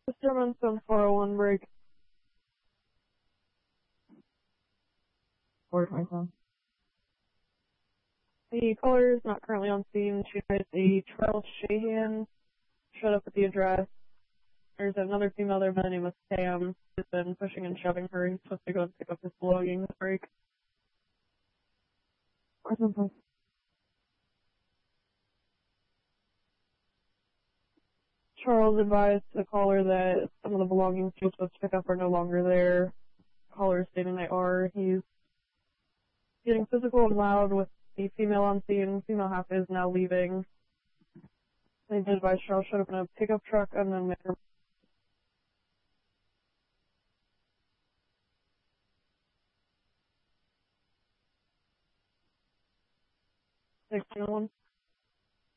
Disturbance on 401 break. 427. The caller is not currently on scene. She has a Charles Shahan showed up at the address. There's another female there by the name of Sam who's been pushing and shoving her. He's supposed to go and pick up his belongings break. 475. Charles advised the caller that some of the belongings he was supposed to pick up are no longer there. The caller is stating they are. He's getting physical and loud with the female on scene. Female half is now leaving. They did advise Charles showed up in a pickup truck and then made her 1601.